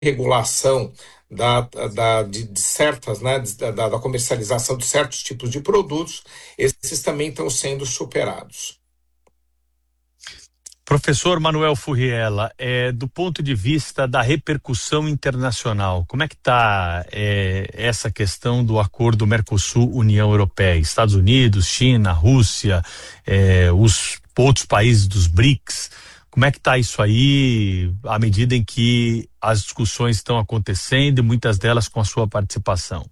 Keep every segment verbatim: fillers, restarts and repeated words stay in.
regulação da, da, de, de certas, né, da, da comercialização de certos tipos de produtos, esses também estão sendo superados. Professor Manuel Furriela, é, do ponto de vista da repercussão internacional, como é que está é, essa questão do acordo Mercosul-União Europeia? Estados Unidos, China, Rússia, é, os outros países dos BRICS, como é que está isso aí, à medida em que as discussões estão acontecendo e muitas delas com a sua participação?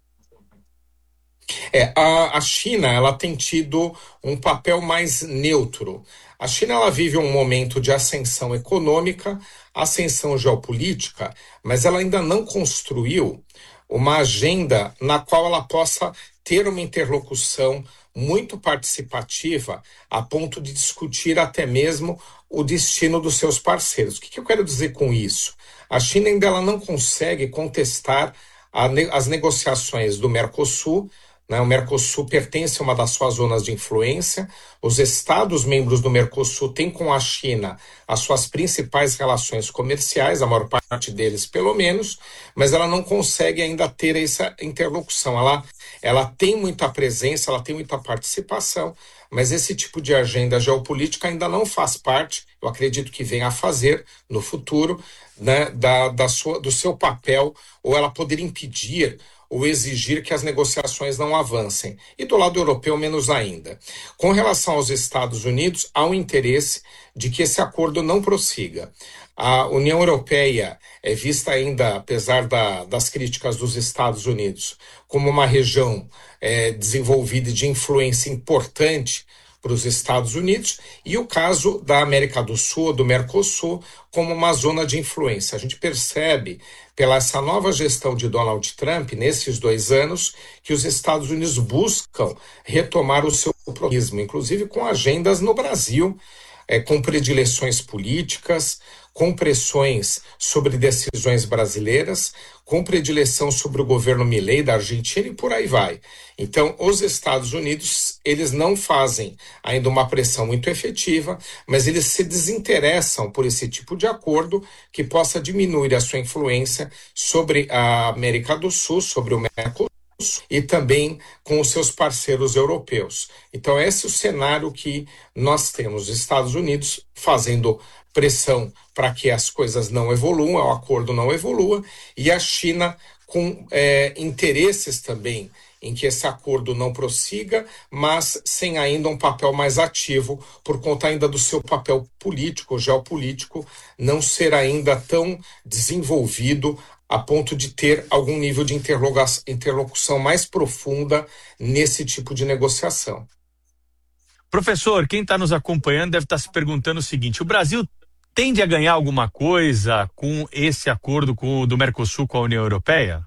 É, a, a China, ela tem tido um papel mais neutro. A China, ela vive um momento de ascensão econômica, ascensão geopolítica, mas ela ainda não construiu uma agenda na qual ela possa ter uma interlocução muito participativa a ponto de discutir até mesmo o destino dos seus parceiros. O que, que eu quero dizer com isso? A China ainda ela não consegue contestar a, as negociações do Mercosul. O Mercosul pertence a uma das suas zonas de influência. Os Estados membros do Mercosul têm com a China as suas principais relações comerciais, a maior parte deles pelo menos, mas ela não consegue ainda ter essa interlocução. Ela, ela tem muita presença, ela tem muita participação, mas esse tipo de agenda geopolítica ainda não faz parte, eu acredito que venha a fazer no futuro, né, da, da sua, do seu papel, ou ela poder impedir ou exigir que as negociações não avancem. E do lado europeu, menos ainda. Com relação aos Estados Unidos, há um interesse de que esse acordo não prossiga. A União Europeia é vista ainda, apesar da, das críticas dos Estados Unidos, como uma região é, desenvolvida e de influência importante para os Estados Unidos, e o caso da América do Sul, do Mercosul, como uma zona de influência. A gente percebe, pela essa nova gestão de Donald Trump, nesses dois anos, que os Estados Unidos buscam retomar o seu protagonismo, inclusive com agendas no Brasil, é, com predileções políticas, com pressões sobre decisões brasileiras, com predileção sobre o governo Milei da Argentina e por aí vai. Então, os Estados Unidos, eles não fazem ainda uma pressão muito efetiva, mas eles se desinteressam por esse tipo de acordo que possa diminuir a sua influência sobre a América do Sul, sobre o Mercosul, e também com os seus parceiros europeus. Então, esse é o cenário que nós temos. Os Estados Unidos fazendo pressão para que as coisas não evoluam, o acordo não evolua, e a China com é, interesses também em que esse acordo não prossiga, mas sem ainda um papel mais ativo, por conta ainda do seu papel político, geopolítico, não ser ainda tão desenvolvido a ponto de ter algum nível de interlocução mais profunda nesse tipo de negociação. Professor, quem está nos acompanhando deve estar tá se perguntando o seguinte: o Brasil tende a ganhar alguma coisa com esse acordo com, do Mercosul com a União Europeia?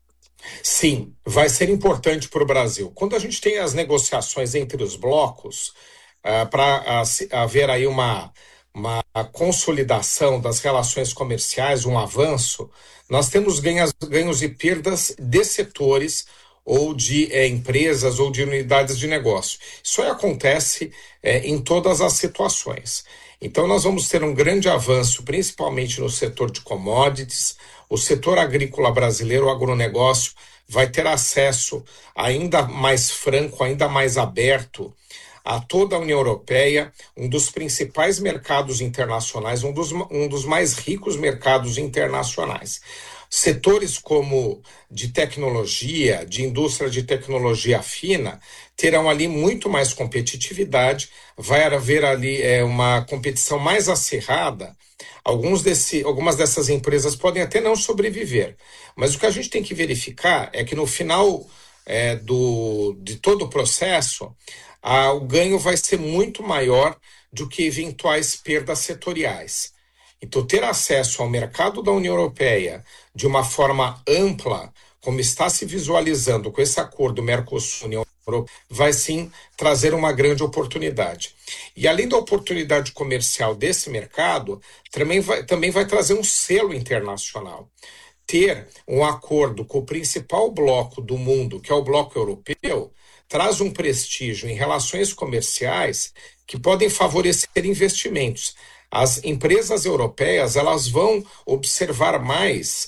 Sim, vai ser importante para o Brasil. Quando a gente tem as negociações entre os blocos, uh, para uh, haver aí uma, uma consolidação das relações comerciais, um avanço, nós temos ganhos, ganhos e perdas de setores ou de é, empresas ou de unidades de negócio. Isso aí acontece é, em todas as situações. Então nós vamos ter um grande avanço, principalmente no setor de commodities. O setor agrícola brasileiro, o agronegócio, vai ter acesso ainda mais franco, ainda mais aberto a toda a União Europeia, um dos principais mercados internacionais, um dos, um dos mais ricos mercados internacionais. Setores como de tecnologia, de indústria de tecnologia fina, terão ali muito mais competitividade, vai haver ali é, uma competição mais acirrada. Alguns desse, algumas dessas empresas podem até não sobreviver, mas o que a gente tem que verificar é que no final é, do, de todo o processo, a, o ganho vai ser muito maior do que eventuais perdas setoriais. Então, ter acesso ao mercado da União Europeia de uma forma ampla, como está se visualizando com esse acordo Mercosul-União Europeia, vai sim trazer uma grande oportunidade. E além da oportunidade comercial desse mercado, também vai, também vai trazer um selo internacional. Ter um acordo com o principal bloco do mundo, que é o bloco europeu, traz um prestígio em relações comerciais que podem favorecer investimentos. As empresas europeias, elas vão observar mais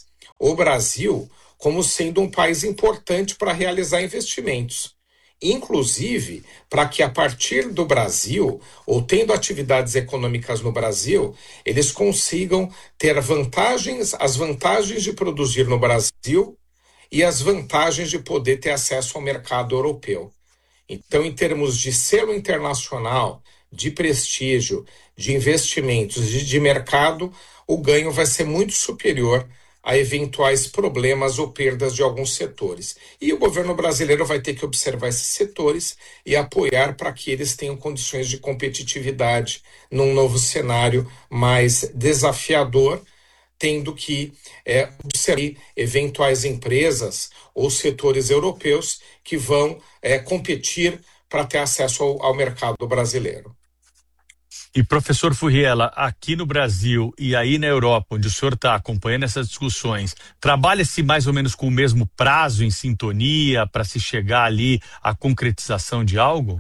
o Brasil como sendo um país importante para realizar investimentos. Inclusive, para que a partir do Brasil, ou tendo atividades econômicas no Brasil, eles consigam ter vantagens, as vantagens de produzir no Brasil e as vantagens de poder ter acesso ao mercado europeu. Então, em termos de selo internacional, de prestígio, de investimentos e de mercado, o ganho vai ser muito superior a eventuais problemas ou perdas de alguns setores. E o governo brasileiro vai ter que observar esses setores e apoiar para que eles tenham condições de competitividade num novo cenário mais desafiador, tendo que é, observar eventuais empresas ou setores europeus que vão é, competir para ter acesso ao, ao mercado brasileiro. E professor Furriela, aqui no Brasil e aí na Europa, onde o senhor está acompanhando essas discussões, trabalha-se mais ou menos com o mesmo prazo em sintonia para se chegar ali à concretização de algo?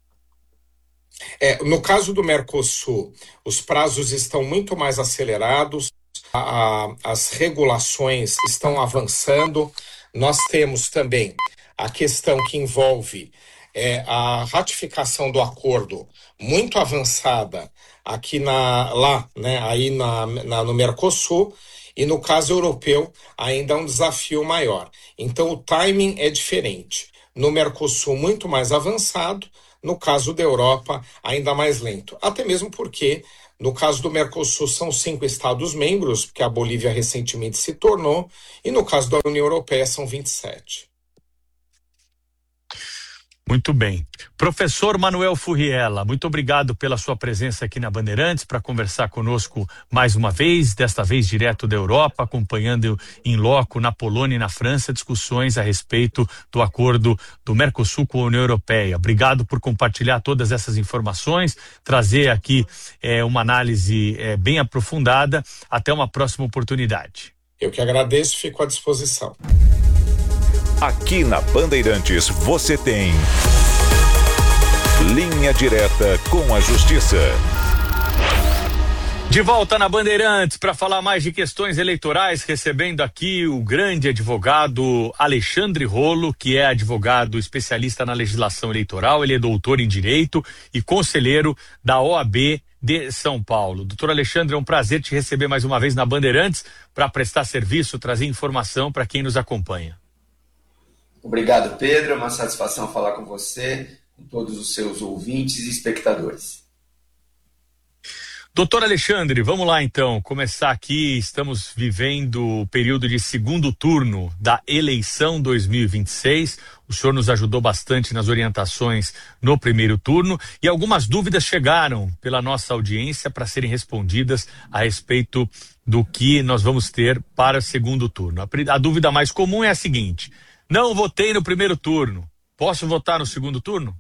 É, no caso do Mercosul, os prazos estão muito mais acelerados, a, a, as regulações estão avançando. Nós temos também a questão que envolve é, a ratificação do acordo muito avançada aqui na, lá, né, aí na, na, no Mercosul, e no caso europeu ainda é um desafio maior. Então o timing é diferente. No Mercosul muito mais avançado, no caso da Europa ainda mais lento. Até mesmo porque no caso do Mercosul são cinco Estados membros, porque a Bolívia recentemente se tornou, e no caso da União Europeia são vinte e sete. Muito bem. Professor Manuel Furriela, muito obrigado pela sua presença aqui na Bandeirantes para conversar conosco mais uma vez, desta vez direto da Europa, acompanhando em loco na Polônia e na França discussões a respeito do acordo do Mercosul com a União Europeia. Obrigado por compartilhar todas essas informações, trazer aqui é, uma análise é, bem aprofundada. Até uma próxima oportunidade. Eu que agradeço, fico à disposição. Aqui na Bandeirantes você tem Linha Direta com a Justiça. De volta na Bandeirantes para falar mais de questões eleitorais, recebendo aqui o grande advogado Alexandre Rolo, que é advogado especialista na legislação eleitoral. Ele é doutor em Direito e conselheiro da O A B de São Paulo. Doutor Alexandre, é um prazer te receber mais uma vez na Bandeirantes para prestar serviço, trazer informação para quem nos acompanha. Obrigado, Pedro. É uma satisfação falar com você, com todos os seus ouvintes e espectadores. Doutor Alexandre, vamos lá então, começar aqui. Estamos vivendo o período de segundo turno da eleição dois mil e vinte e seis. O senhor nos ajudou bastante nas orientações no primeiro turno e algumas dúvidas chegaram pela nossa audiência para serem respondidas a respeito do que nós vamos ter para o segundo turno. A, a dúvida mais comum é a seguinte: não votei no primeiro turno, posso votar no segundo turno?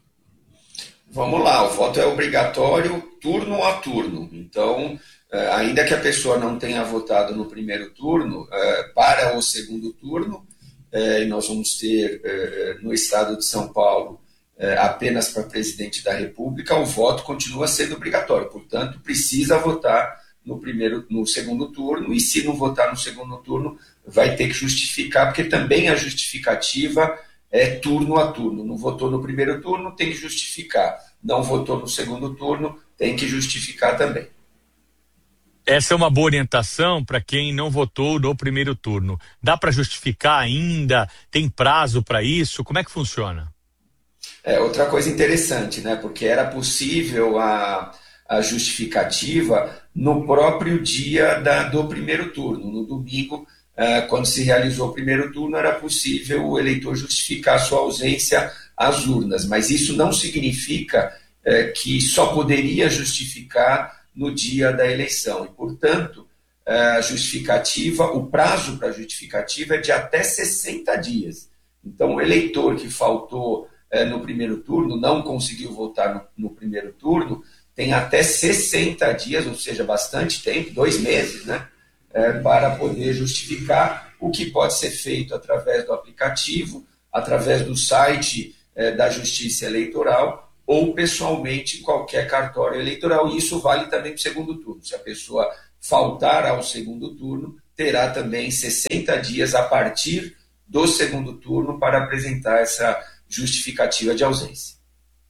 Vamos lá, o voto é obrigatório turno a turno. Então, ainda que a pessoa não tenha votado no primeiro turno, para o segundo turno, e nós vamos ter no estado de São Paulo apenas para presidente da República, o voto continua sendo obrigatório. Portanto, precisa votar no primeiro, no segundo turno, e se não votar no segundo turno, vai ter que justificar, porque também a justificativa é turno a turno. Não votou no primeiro turno, tem que justificar. Não votou no segundo turno, tem que justificar também. Essa é uma boa orientação para quem não votou no primeiro turno. Dá para justificar ainda? Tem prazo para isso? Como é que funciona? É, outra coisa interessante, né? Porque era possível a, a justificativa no próprio dia da, do primeiro turno, no domingo. Quando se realizou o primeiro turno, era possível o eleitor justificar sua ausência às urnas, mas isso não significa é, que só poderia justificar no dia da eleição. E, portanto, a justificativa, o prazo para a justificativa é de até sessenta dias. Então, o eleitor que faltou é, no primeiro turno, não conseguiu votar no, no primeiro turno, tem até sessenta dias, ou seja, bastante tempo, dois meses, né? É, para poder justificar, o que pode ser feito através do aplicativo, através do site é, da Justiça Eleitoral ou pessoalmente em qualquer cartório eleitoral. E isso vale também para o segundo turno. Se a pessoa faltar ao segundo turno, terá também sessenta dias a partir do segundo turno para apresentar essa justificativa de ausência.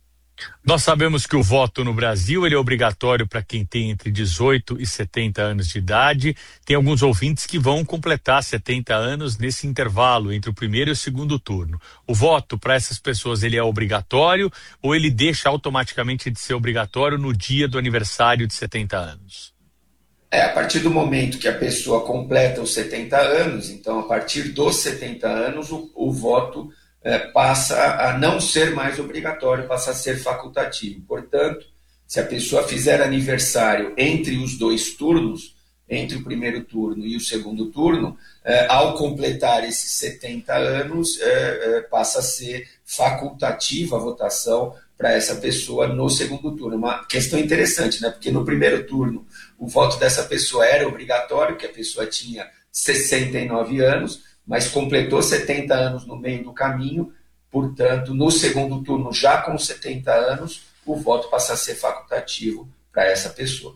Nós sabemos que o voto no Brasil ele é obrigatório para quem tem entre dezoito e setenta anos de idade. Tem alguns ouvintes que vão completar setenta anos nesse intervalo entre o primeiro e o segundo turno. O voto para essas pessoas ele é obrigatório ou ele deixa automaticamente de ser obrigatório no dia do aniversário de setenta anos? É, a partir do momento que a pessoa completa os setenta anos, então a partir dos setenta anos o, o voto É, passa a não ser mais obrigatório, passa a ser facultativo. Portanto, se a pessoa fizer aniversário entre os dois turnos, entre o primeiro turno e o segundo turno, é, ao completar esses setenta anos, é, é, passa a ser facultativa a votação para essa pessoa no segundo turno. Uma questão interessante, né? Porque no primeiro turno o voto dessa pessoa era obrigatório, que a pessoa tinha sessenta e nove anos, mas completou setenta anos no meio do caminho, portanto, no segundo turno, já com setenta anos, o voto passa a ser facultativo para essa pessoa.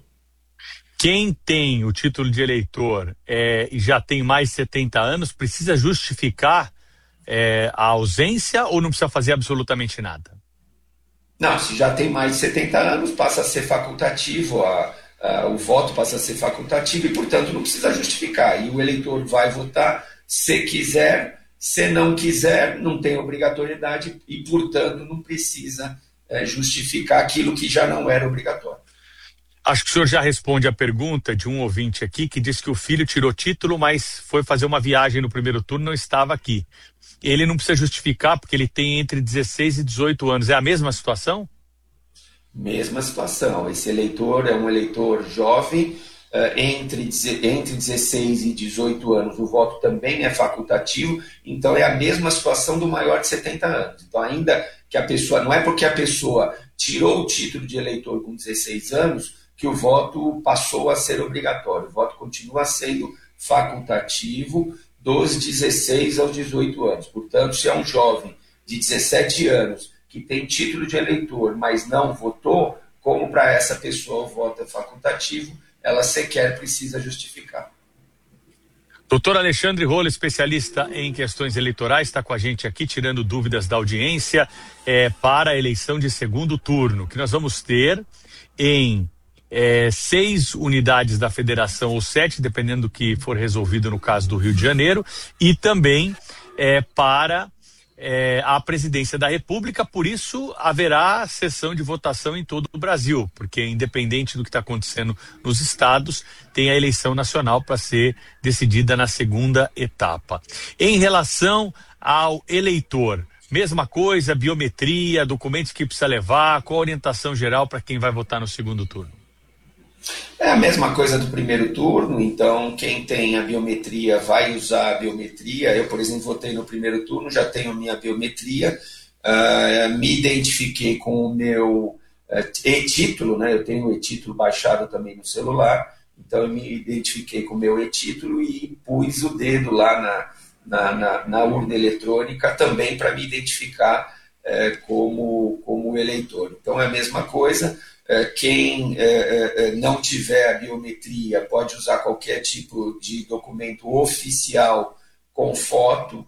Quem tem o título de eleitor é, e já tem mais de setenta anos, precisa justificar é, a ausência ou não precisa fazer absolutamente nada? Não, se já tem mais de setenta anos, passa a ser facultativo, a, a, o voto passa a ser facultativo e, portanto, não precisa justificar. E o eleitor vai votar se quiser, se não quiser, não tem obrigatoriedade e, portanto, não precisa é, justificar aquilo que já não era obrigatório. Acho que o senhor já responde a pergunta de um ouvinte aqui que disse que o filho tirou título, mas foi fazer uma viagem no primeiro turno e não estava aqui. Ele não precisa justificar porque ele tem entre dezesseis e dezoito anos. É a mesma situação? Mesma situação. Esse eleitor é um eleitor jovem, Entre, entre dezesseis e dezoito anos, o voto também é facultativo, então é a mesma situação do maior de setenta anos. Então, ainda que a pessoa, não é porque a pessoa tirou o título de eleitor com dezesseis anos que o voto passou a ser obrigatório. O voto continua sendo facultativo dos dezesseis aos dezoito anos. Portanto, se é um jovem de dezessete anos que tem título de eleitor, mas não votou, como para essa pessoa o voto é facultativo, ela sequer precisa justificar. Doutor Alexandre Rola, especialista em questões eleitorais, está com a gente aqui tirando dúvidas da audiência é, para a eleição de segundo turno, que nós vamos ter em é, seis unidades da federação, ou sete, dependendo do que for resolvido no caso do Rio de Janeiro, e também é, para É, a presidência da República. Por isso haverá sessão de votação em todo o Brasil, porque independente do que está acontecendo nos estados, tem a eleição nacional para ser decidida na segunda etapa. Em relação ao eleitor, mesma coisa, biometria, documentos que precisa levar, qual a orientação geral para quem vai votar no segundo turno? É a mesma coisa do primeiro turno, então quem tem a biometria vai usar a biometria. Eu, por exemplo, votei no primeiro turno, já tenho minha biometria, uh, me identifiquei com o meu uh, e-título, né? Eu tenho o e-título baixado também no celular, então eu me identifiquei com o meu e-título e pus o dedo lá na, na, na, na urna eletrônica também para me identificar uh, como, como eleitor. Então é a mesma coisa. Quem não tiver a biometria pode usar qualquer tipo de documento oficial com foto,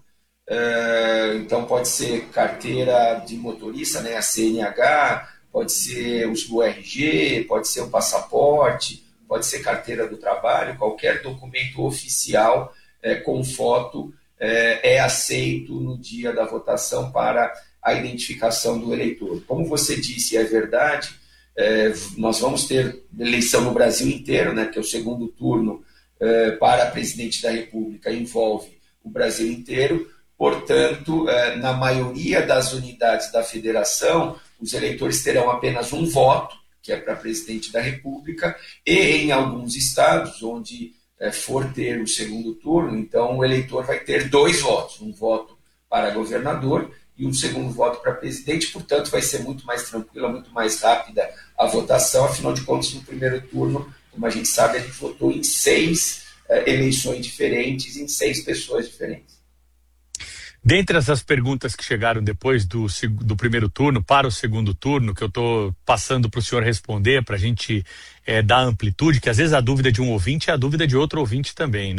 então pode ser carteira de motorista, né, a C N H, pode ser o R G, pode ser o passaporte, pode ser carteira do trabalho, qualquer documento oficial com foto é aceito no dia da votação para a identificação do eleitor. Como você disse, é verdade. É, nós vamos ter eleição no Brasil inteiro, né, que é o segundo turno é, para presidente da República envolve o Brasil inteiro, portanto, é, na maioria das unidades da federação, os eleitores terão apenas um voto, que é para presidente da República, e em alguns estados onde é, for ter o segundo turno, então o eleitor vai ter dois votos, um voto para governador e um segundo voto para presidente, portanto vai ser muito mais tranquila, muito mais rápida a votação, afinal de contas no primeiro turno, como a gente sabe, a gente votou em seis eh, eleições diferentes, em seis pessoas diferentes. Dentre essas perguntas que chegaram depois do, do primeiro turno para o segundo turno, que eu estou passando para o senhor responder, para a gente é, dar amplitude, que às vezes a dúvida de um ouvinte é a dúvida de outro ouvinte também, né?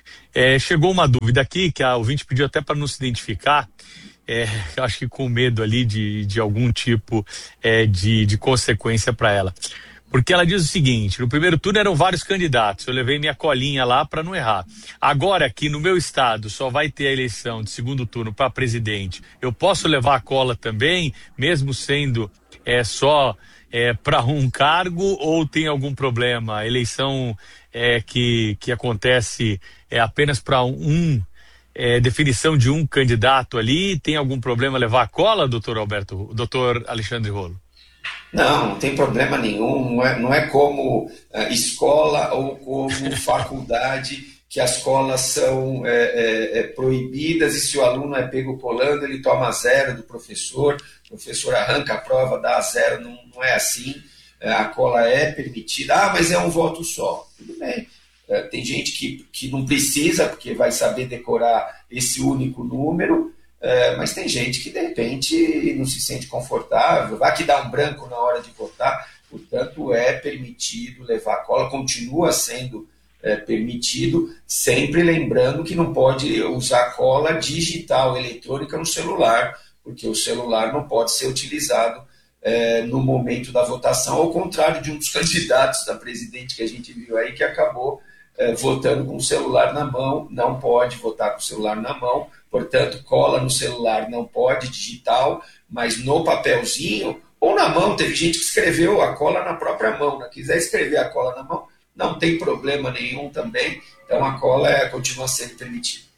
É, chegou uma dúvida aqui, que a ouvinte pediu até para não se identificar, é, acho que com medo ali de, de algum tipo é, de, de consequência para ela. Porque ela diz o seguinte: no primeiro turno eram vários candidatos, eu levei minha colinha lá para não errar. Agora que no meu estado só vai ter a eleição de segundo turno para presidente, eu posso levar a cola também, mesmo sendo é, só é, para um cargo, ou tem algum problema? A eleição é, que, que acontece é apenas para um, é, definição de um candidato ali, tem algum problema levar a cola, doutor Alberto, doutor Alexandre Rolo? Não, não tem problema nenhum, não é, não é como uh, escola ou como faculdade, que as colas são é, é, é, proibidas e se o aluno é pego colando, ele toma zero do professor, o professor arranca a prova, dá zero, não, não é assim, a cola é permitida. Ah, mas é um voto só, tudo bem. É, tem gente que, que não precisa, porque vai saber decorar esse único número. É, mas tem gente que de repente não se sente confortável, vai que dá um branco na hora de votar, portanto é permitido levar a cola, continua sendo é, permitido, sempre lembrando que não pode usar cola digital, eletrônica no celular, porque o celular não pode ser utilizado é, no momento da votação, ao contrário de um dos candidatos da presidente que a gente viu aí, que acabou é, votando com o celular na mão. Não pode votar com o celular na mão. Portanto, cola no celular não pode, digital, mas no papelzinho ou na mão. Teve gente que escreveu a cola na própria mão, né? Quiser escrever a cola na mão, não tem problema nenhum também. Então a cola é, continua sendo permitida.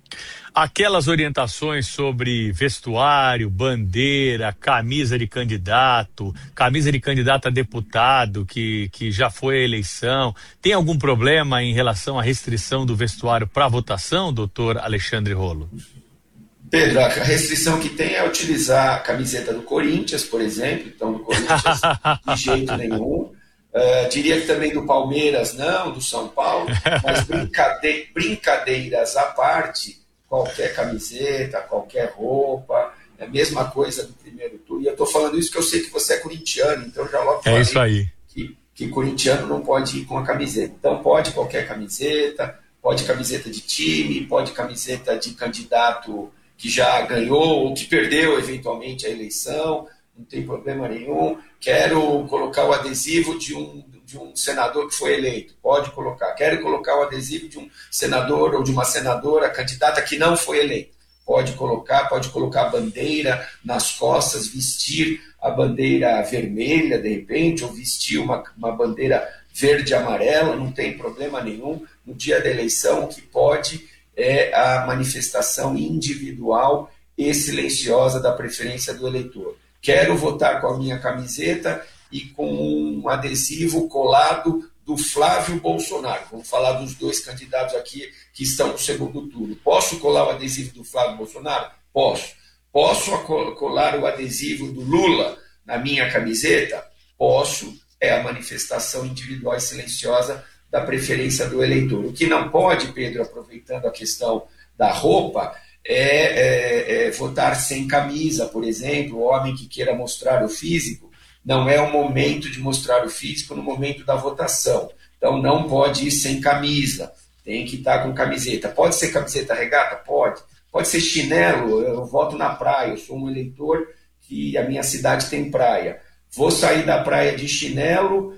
Aquelas orientações sobre vestuário, bandeira, camisa de candidato, camisa de candidato a deputado que, que já foi à eleição, tem algum problema em relação à restrição do vestuário para votação, doutor Alexandre Rolo? Pedro, a restrição que tem é utilizar a camiseta do Corinthians, por exemplo, então do Corinthians de jeito nenhum. Uh, diria que também do Palmeiras não, do São Paulo, mas brincade... brincadeiras à parte, qualquer camiseta, qualquer roupa, é a mesma coisa do primeiro turno. E eu estou falando isso porque eu sei que você é corintiano, então já logo falei é isso aí. Que, que corintiano não pode ir com a camiseta. Então pode qualquer camiseta, pode camiseta de time, pode camiseta de candidato que já ganhou ou que perdeu eventualmente a eleição, não tem problema nenhum. Quero colocar o adesivo de um, de um senador que foi eleito, pode colocar. Quero colocar o adesivo de um senador ou de uma senadora candidata que não foi eleita, pode colocar. Pode colocar a bandeira nas costas, vestir a bandeira vermelha de repente, ou vestir uma, uma bandeira verde e amarela, não tem problema nenhum. No dia da eleição, o que pode é a manifestação individual e silenciosa da preferência do eleitor. Quero votar com a minha camiseta e com um adesivo colado do Flávio Bolsonaro. Vamos falar dos dois candidatos aqui que estão no segundo turno. Posso colar o adesivo do Flávio Bolsonaro? Posso. Posso colar o adesivo do Lula na minha camiseta? Posso. É a manifestação individual e silenciosa da preferência do eleitor. O que não pode, Pedro, aproveitando a questão da roupa, É, é, é votar sem camisa, por exemplo. O homem que queira mostrar o físico, não é o momento de mostrar o físico no momento da votação. Então não pode ir sem camisa, tem que estar com camiseta. Pode ser camiseta regata? Pode. Pode ser chinelo, eu voto na praia, eu sou um eleitor que a minha cidade tem praia. Vou sair da praia de chinelo,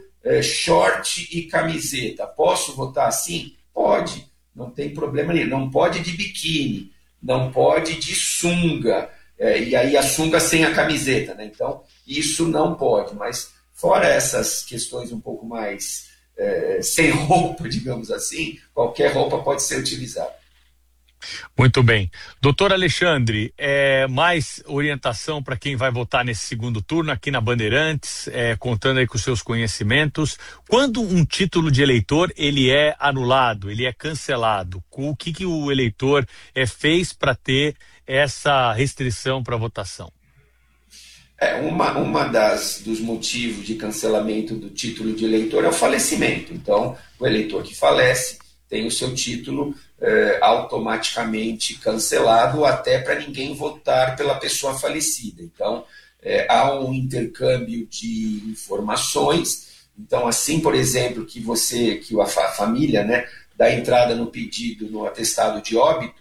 short e camiseta. Posso votar assim? Pode, não tem problema nenhum. Não pode de biquíni, não pode de sunga, é, e aí a sunga sem a camiseta, né? Então isso não pode, mas fora essas questões um pouco mais é, sem roupa, digamos assim, qualquer roupa pode ser utilizada. Muito bem. Doutor Alexandre, é, mais orientação para quem vai votar nesse segundo turno aqui na Bandeirantes, é, contando aí com seus conhecimentos. Quando um título de eleitor ele é anulado, ele é cancelado, o que, que o eleitor é, fez para ter essa restrição para votação? É, uma uma das, dos motivos de cancelamento do título de eleitor é o falecimento. Então, o eleitor que falece tem o seu título eh, automaticamente cancelado, até para ninguém votar pela pessoa falecida. Então, eh, há um intercâmbio de informações. Então, assim, por exemplo, que você, que a família, né, da entrada no pedido, no atestado de óbito,